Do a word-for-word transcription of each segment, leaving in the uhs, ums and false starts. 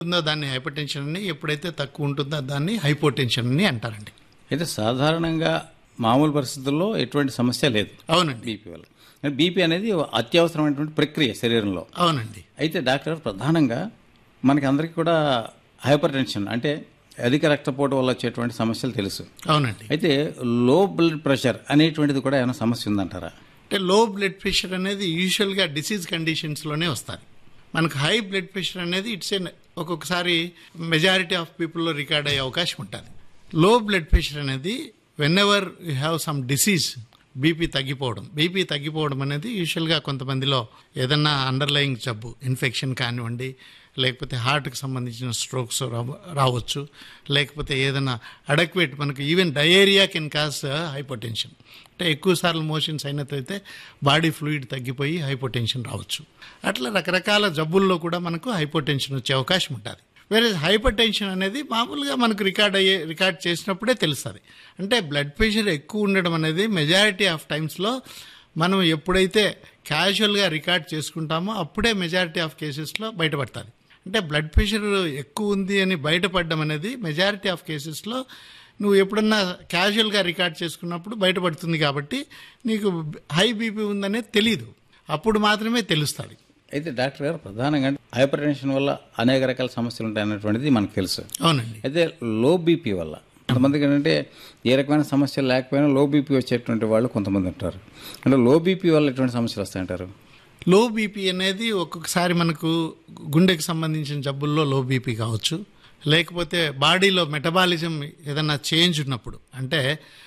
ఉందో దాన్ని hyper tension అని, ఎప్పుడైతే తక్కువ ఉంటుందో దాన్ని హైపోటెన్షన్ అని అంటారండి. అయితే సాధారణంగా మామూలు పరిస్థితుల్లో ఎటువంటి సమస్య లేదు అవునండి. బీపీ వల్ల. బీపీ అనేది అత్యవసరమైనటువంటి ప్రక్రియ శరీరంలో. అవునండి. అయితే డాక్టర్ ప్రధానంగా మనకి అందరికీ కూడా హైపర్ టెన్షన్ అంటే అధిక రక్తపోటు వల్ల వచ్చేటువంటి సమస్యలు తెలుసు. అవునండి. అయితే లో బ్లడ్ ప్రెషర్ అనేటువంటిది కూడా ఏమైనా సమస్య ఉందంటారా? అంటే లో బ్లడ్ ప్రెషర్ అనేది యూజువల్గా డిసీజ్ కండిషన్స్లోనే వస్తుంది. మనకు హై బ్లడ్ ప్రెషర్ అనేది ఇట్స్ ఏ ఒక్కొక్కసారి మెజారిటీ ఆఫ్ పీపుల్లో రికార్డ్ అయ్యే అవకాశం ఉంటుంది. లో బ్లడ్ ప్రెషర్ అనేది when ever you have some disease, BP తగ్గిపోవడం బీపీ తగ్గిపోవడం అనేది యూజువల్గా కొంతమందిలో ఏదన్నా అండర్లయింగ్ జబ్బు, ఇన్ఫెక్షన్ కానివ్వండి, లేకపోతే హార్ట్కి సంబంధించిన స్ట్రోక్స్ రావచ్చు, లేకపోతే ఏదైనా అడక్వేట్ మనకు even diarrhoea can cause hypotension. అంటే ఎక్కువ సార్లు మోషన్స్ అయినట్లయితే బాడీ ఫ్లూయిడ్ తగ్గిపోయి హైపోటెన్షన్ రావచ్చు. అట్లా రకరకాల జబ్బుల్లో కూడా మనకు హైపోటెన్షన్ వచ్చే అవకాశం ఉంటుంది. వేరే హైపర్ టెన్షన్ అనేది మామూలుగా మనకు రికార్డ్ అయ్యే రికార్డ్ చేసినప్పుడే తెలుస్తుంది. అంటే బ్లడ్ ప్రెషర్ ఎక్కువ ఉండడం అనేది మెజారిటీ ఆఫ్ టైమ్స్లో మనం ఎప్పుడైతే క్యాజువల్గా రికార్డ్ చేసుకుంటామో అప్పుడే మెజారిటీ ఆఫ్ కేసెస్లో బయటపడుతుంది. అంటే బ్లడ్ ప్రెషర్ ఎక్కువ ఉంది అని బయటపడడం అనేది మెజారిటీ ఆఫ్ కేసెస్లో నువ్వు ఎప్పుడన్నా క్యాజువల్గా రికార్డ్ చేసుకున్నప్పుడు బయటపడుతుంది. కాబట్టి నీకు హై బీపీ ఉందనేది తెలీదు, అప్పుడు మాత్రమే తెలుస్తుంది. అయితే డాక్టర్ గారు ప్రధానంగా హైపర్ టెన్షన్ వల్ల అనేక రకాల సమస్యలు ఉంటాయి అనేటువంటిది మనకు తెలుసు. అవునండి. అయితే లో బీపీ వల్ల కొంతమందికి ఏంటంటే ఏ రకమైన సమస్యలు లేకపోయినా లో బీపీ వచ్చేటువంటి వాళ్ళు కొంతమంది ఉంటారు. అంటే లో బీపీ వల్ల ఎటువంటి సమస్యలు వస్తాయంటారు? లో బీపీ అనేది ఒక్కొక్కసారి మనకు గుండెకి సంబంధించిన జబ్బుల్లో లో బీపీ కావచ్చు, లేకపోతే బాడీలో మెటబాలిజం ఏదైనా చేంజ్ ఉన్నప్పుడు, అంటే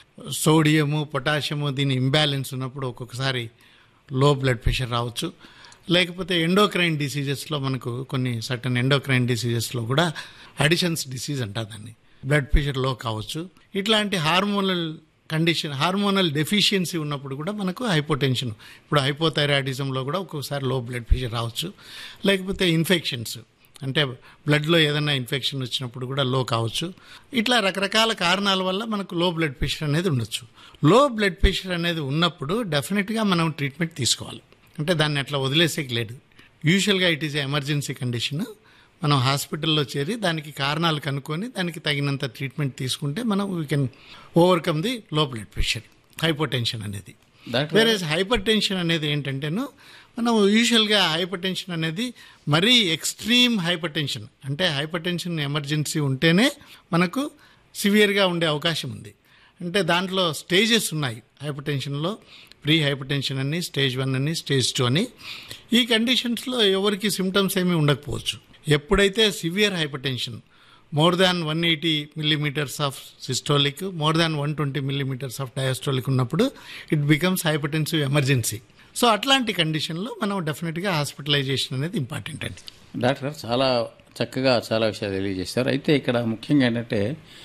సోడియము పొటాషియము దీని ఇంబ్యాలెన్స్ ఉన్నప్పుడు ఒక్కొక్కసారి లో బ్లడ్ ప్రెషర్ రావచ్చు. లేకపోతే ఎండోక్రైన్ డిసీజెస్లో మనకు కొన్ని సర్టన్ ఎండోక్రైన్ డిసీజెస్లో కూడా అడిషన్స్ డిసీజ్ అంటారు దాన్ని, బ్లడ్ ప్రెషర్ లో కావచ్చు. ఇట్లాంటి హార్మోనల్ కండిషన్, హార్మోనల్ డెఫిషియన్సీ ఉన్నప్పుడు కూడా మనకు హైపోటెన్షన్, ఇప్పుడు హైపోథైరాయిడిజంలో కూడా ఒక్కొక్కసారి లో బ్లడ్ ప్రెషర్ రావచ్చు. లేకపోతే ఇన్ఫెక్షన్స్, అంటే బ్లడ్లో ఏదైనా ఇన్ఫెక్షన్ వచ్చినప్పుడు కూడా లో కావచ్చు. ఇట్లా రకరకాల కారణాల వల్ల మనకు లో బ్లడ్ ప్రెషర్ అనేది ఉండొచ్చు. లో బ్లడ్ ప్రెషర్ అనేది ఉన్నప్పుడు డెఫినెట్గా మనం ట్రీట్మెంట్ తీసుకోవాలి. అంటే దాన్ని అట్లా వదిలేసేకి లేదు. యూజువల్గా ఇట్ ఈజ్ ఎమర్జెన్సీ కండిషన్. మనం హాస్పిటల్లో చేరి దానికి కారణాలు కనుక్కొని దానికి తగినంత ట్రీట్మెంట్ తీసుకుంటే మనం వీ కెన్ ఓవర్కమ్ ది లో బ్లడ్ ప్రెషర్, హైపోటెన్షన్ అనేది. వేరే హైపర్ టెన్షన్ అనేది ఏంటంటేను మనం యూజువల్గా హైపర్ టెన్షన్ అనేది మరీ ఎక్స్ట్రీమ్ హైపర్ టెన్షన్, అంటే హైపర్ టెన్షన్ ఎమర్జెన్సీ ఉంటేనే మనకు సివియర్గా ఉండే అవకాశం ఉంది. అంటే దాంట్లో స్టేజెస్ ఉన్నాయి హైపర్ టెన్షన్లో, ప్రీ హైపర్ టెన్షన్ అని, స్టేజ్ వన్ అని, స్టేజ్ టూ అని. ఈ కండిషన్స్లో ఎవరికి సిమ్టమ్స్ ఏమీ ఉండకపోవచ్చు. ఎప్పుడైతే severe hyper tension more than one eighty millimetres of systolic, more than one twenty millimetres of diastolic ఉన్నప్పుడు it becomes hypertensive emergency. So అట్లాంటి కండిషన్లో మనం డెఫినెట్గా హాస్పిటలైజేషన్ అనేది ఇంపార్టెంట్ అండి. డాక్టర్ గారు చాలా చక్కగా చాలా విషయాలు తెలియజేశారు. అయితే ఇక్కడ ముఖ్యంగా ఏంటంటే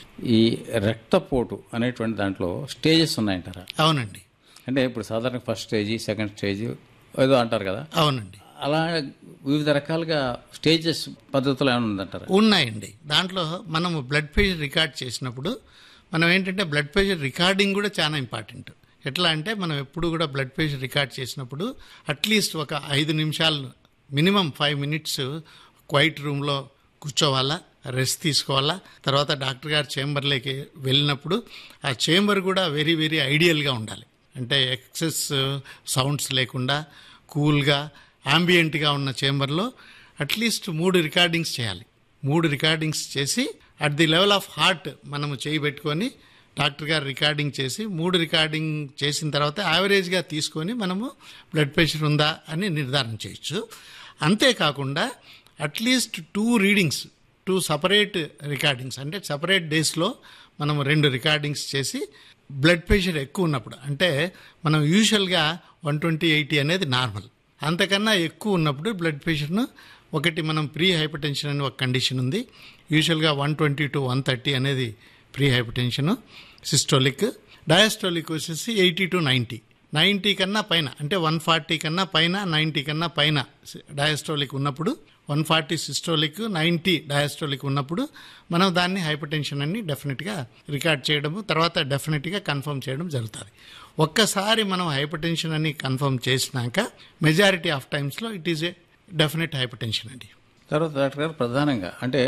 ఈ రక్తపోటు అనేటువంటి దాంట్లో స్టేజెస్ ఉన్నాయంటారా? అవునండి. అంటే ఇప్పుడు సాధారణ ఫస్ట్ స్టేజ్, సెకండ్ స్టేజ్ ఏదో అంటారు కదా? అవునండి. అలా వివిధ రకాలుగా స్టేజెస్ పద్ధతులు ఏమైనా ఉందంటారా? ఉన్నాయండి. దాంట్లో మనం బ్లడ్ ప్రెషర్ రికార్డ్ చేసినప్పుడు మనం ఏంటంటే బ్లడ్ ప్రెషర్ రికార్డింగ్ కూడా చాలా ఇంపార్టెంట్. ఎట్లా అంటే మనం ఎప్పుడు కూడా బ్లడ్ ప్రెషర్ రికార్డ్ చేసినప్పుడు అట్లీస్ట్ ఒక ఐదు నిమిషాలు మినిమం ఫైవ్ మినిట్స్ క్వైట్ రూమ్లో కూర్చోవాలా, రెస్ట్ తీసుకోవాలా. తర్వాత డాక్టర్ గారు చేంబర్లోకి వెళ్ళినప్పుడు ఆ చేంబర్ కూడా వెరీ వెరీ ఐడియల్గా ఉండాలి. అంటే ఎక్సెస్ సౌండ్స్ లేకుండా కూల్గా అంబియంట్గా ఉన్న చేంబర్లో అట్లీస్ట్ మూడు రికార్డింగ్స్ చేయాలి. మూడు రికార్డింగ్స్ చేసి at the level of heart మనము చేయి పెట్టుకొని డాక్టర్ గారు రికార్డింగ్ చేసి మూడు రికార్డింగ్ చేసిన తర్వాత యావరేజ్గా తీసుకొని మనము బ్లడ్ ప్రెషర్ ఉందా అని నిర్ధారణ చేయొచ్చు. అంతేకాకుండా at least two readings, two separate recordings, అంటే సపరేట్ డేస్లో మనము రెండు రికార్డింగ్స్ చేసి బ్లడ్ ప్రెషర్ ఎక్కువ ఉన్నప్పుడు, అంటే మనం యూజువల్గా వన్ ట్వంటీ ఎయిటీ అనేది నార్మల్, అంతకన్నా ఎక్కువ ఉన్నప్పుడు బ్లడ్ ప్రెషర్ను ఒకటి మనం ప్రీ హైపర్ టెన్షన్ అని ఒక కండిషన్ ఉంది. యూజువల్గా one twenty to one thirty అనేది pre hyper tension systolic. Diastolic వచ్చేసి ఎయిటీ టు నైంటీ, నైంటీ కన్నా పైన, అంటే వన్ ఫార్టీ కన్నా పైన, నైంటీ కన్నా పైన డయాస్టోలిక్ ఉన్నప్పుడు, one forty systolic, ninety diastolic ఉన్నప్పుడు మనం దాన్ని హైపర్ టెన్షన్ అని డెఫినెట్గా రికార్డ్ చేయడము, తర్వాత డెఫినెట్గా కన్ఫర్మ్ చేయడం జరుగుతుంది. ఒక్కసారి మనం హైపర్ టెన్షన్ అని కన్ఫర్మ్ చేసినాక మెజారిటీ ఆఫ్ టైమ్స్లో it is a definite hyper tension అండి. తర్వాత డాక్టర్ గారు ప్రధానంగా అంటే